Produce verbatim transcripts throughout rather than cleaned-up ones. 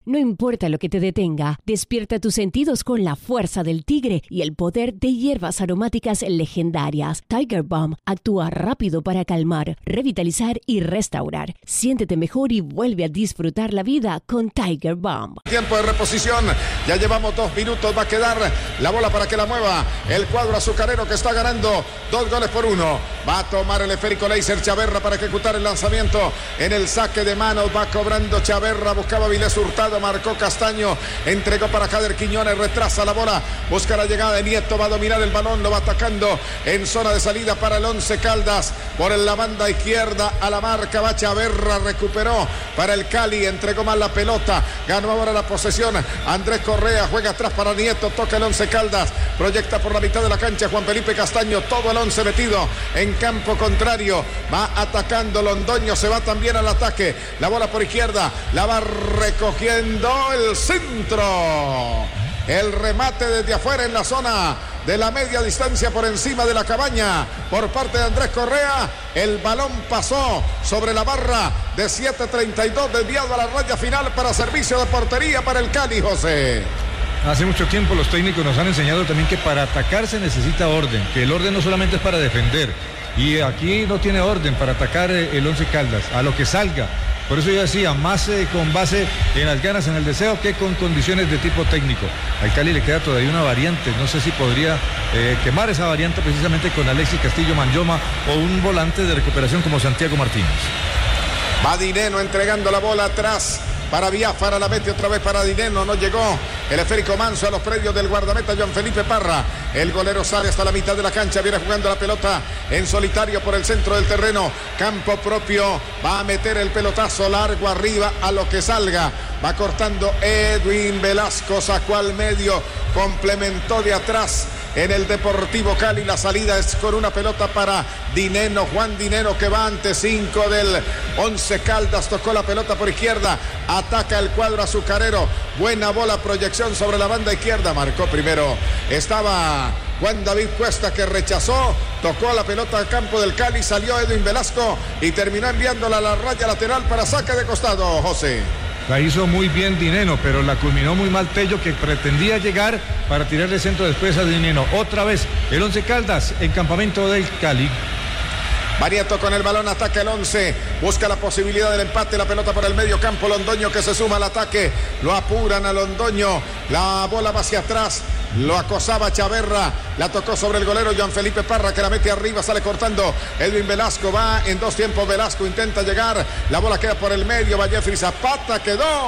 No importa lo que te detenga, despierta tus sentidos con la fuerza del tigre y el poder de hierbas aromáticas legendarias. Tiger Balm actúa rápido para calmar, revitalizar y restaurar. Siéntete mejor y vuelve a disfrutar la vida con Tiger Balm. Tiempo de reposición, ya llevamos dos minutos, va a quedar la bola para que la mueva el cuadro azucarero que está ganando dos goles por uno. Va a tomar el esférico Leiser Chaverra para ejecutar el lanzamiento en el saque de manos, va cobrando Chaverra, buscaba Vilés Hurtado, marcó Castaño, entregó para Jader Quiñones, retrasa la bola, busca la llegada de Nieto, va a dominar el balón, lo va atacando en zona de salida para el Once Caldas, por la banda izquierda a la marca, va Chaverra, recuperó para el Cali, entregó mal la pelota, ganó ahora la posesión Andrés Correa, juega atrás para Nieto, toca el Once Caldas, proyecta por la mitad de la cancha Juan Felipe Castaño, todo el once metido en campo contrario, va atacando Londoño, se va también al ataque, la bola por izquierda, la va recogiendo el centro, el remate desde afuera en la zona de la media distancia por encima de la cabaña por parte de Andrés Correa, el balón pasó sobre la barra de siete treinta y dos, desviado a la raya final para servicio de portería para el Cali, José. Hace mucho tiempo los técnicos nos han enseñado también que para atacar se necesita orden, que el orden no solamente es para defender, y aquí no tiene orden para atacar el Once Caldas, a lo que salga. Por eso yo decía, más eh, con base en las ganas, en el deseo, que con condiciones de tipo técnico. Al Cali le queda todavía una variante, no sé si podría eh, quemar esa variante precisamente con Alexis Castillo Manyoma o un volante de recuperación como Santiago Martínez. Va Dineno entregando la bola atrás para Biafara, la mete otra vez para Dineno, no llegó el esférico Manso a los predios del guardameta Juan Felipe Parra, el golero sale hasta la mitad de la cancha, viene jugando la pelota en solitario por el centro del terreno, campo propio, va a meter el pelotazo largo arriba a lo que salga, va cortando Edwin Velasco, sacó al medio, complementó de atrás en el Deportivo Cali, la salida es con una pelota para Dineno, Juan Dineno que va ante cinco del Once Caldas, tocó la pelota por izquierda, ataca el cuadro azucarero, buena bola, proyección sobre la banda izquierda, marcó primero, estaba Juan David Cuesta que rechazó, tocó la pelota al campo del Cali, salió Edwin Velasco y terminó enviándola a la raya lateral para saque de costado, José. La hizo muy bien Dineno, pero la culminó muy mal Tello, que pretendía llegar para tirarle centro después a Dineno. Otra vez el Once Caldas en campamento del Cali. Barieto con el balón, ataca el once, busca la posibilidad del empate, la pelota por el medio campo, Londoño que se suma al ataque, lo apuran a Londoño, la bola va hacia atrás, lo acosaba Chaverra, la tocó sobre el golero Juan Felipe Parra que la mete arriba, sale cortando Edwin Velasco, va en dos tiempos Velasco, intenta llegar, la bola queda por el medio, va Jeffrey Zapata,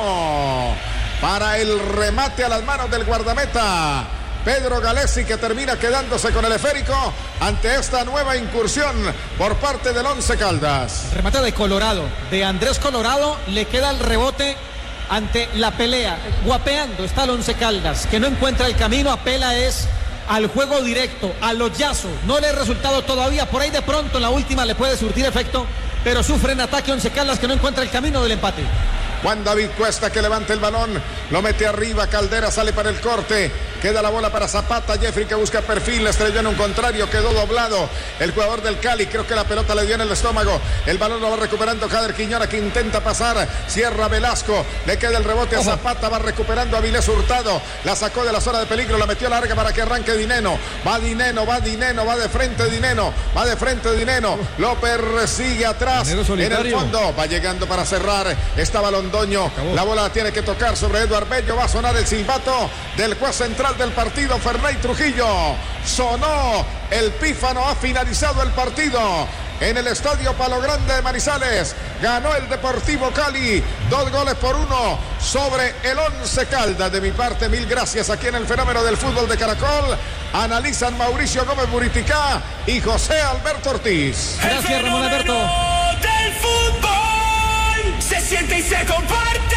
quedó para el remate a las manos del guardameta Pedro Galesi, que termina quedándose con el esférico ante esta nueva incursión por parte del Once Caldas. Remate de Colorado, de Andrés Colorado, le queda el rebote ante la pelea. Guapeando está el Once Caldas, que no encuentra el camino, apela es al juego directo, al hoyazo. No le ha resultado todavía, por ahí de pronto en la última le puede surtir efecto, pero sufre en ataque Once Caldas que no encuentra el camino del empate. Juan David Cuesta que levanta el balón, lo mete arriba, Caldera sale para el corte, queda la bola para Zapata, Jeffrey que busca perfil, le estrelló en un contrario, quedó doblado el jugador del Cali, creo que la pelota le dio en el estómago, el balón lo va recuperando Jader Quiñones que intenta pasar, cierra Velasco, le queda el rebote a Zapata, va recuperando a Vilés Hurtado, la sacó de la zona de peligro, la metió larga para que arranque Dineno, va Dineno, va Dineno, va de frente Dineno, va de frente Dineno, lo persigue atrás, en el fondo, va llegando para cerrar, está balón Londoño, acabó. La bola la tiene que tocar sobre Eduard Bello, va a sonar el silbato del juez central del partido, Ferney Trujillo, sonó el pífano, ha finalizado el partido en el estadio Palo Grande de Manizales, ganó el Deportivo Cali, dos goles por uno sobre el Once Caldas. De mi parte, mil gracias aquí en el Fenómeno del Fútbol de Caracol, analizan Mauricio Gómez Buriticá y José Alberto Ortiz. Gracias, Ramón Alberto. Del fútbol se siente y se comparte.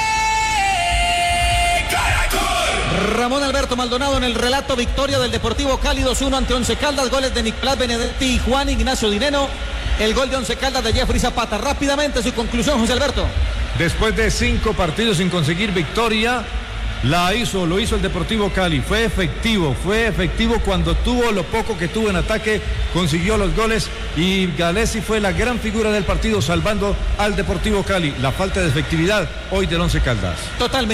Caracol. Ramón Alberto Maldonado en el relato, victoria del Deportivo Cali dos uno ante Once Caldas, goles de Nicolás Benedetti y Juan Ignacio Dineno, el gol de Once Caldas de Jeffrey Zapata. Rápidamente su conclusión, José Alberto. Después de cinco partidos sin conseguir victoria, la hizo, lo hizo el Deportivo Cali, fue efectivo, fue efectivo cuando tuvo lo poco que tuvo en ataque, consiguió los goles y Galesi fue la gran figura del partido salvando al Deportivo Cali. La falta de efectividad hoy del Once Caldas. Totalmente.